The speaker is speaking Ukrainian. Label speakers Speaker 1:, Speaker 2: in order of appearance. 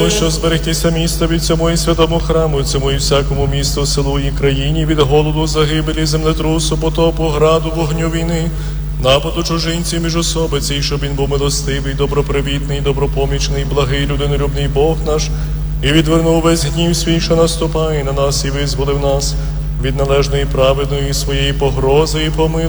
Speaker 1: того, що зберегтися міста від цьому і святому храму, цьому і всякому місту, селу і країні, від голоду, загибелі, землетрусу, потопу, граду, вогню війни, нападу чужинців міжособиці, і щоб він був милостивий, добропривітний, добропомічний, благий, людинолюбний Бог наш, і відвернув весь гнів свій, що наступає на нас, і визволив нас від належної праведної своєї погрози, і помилуй.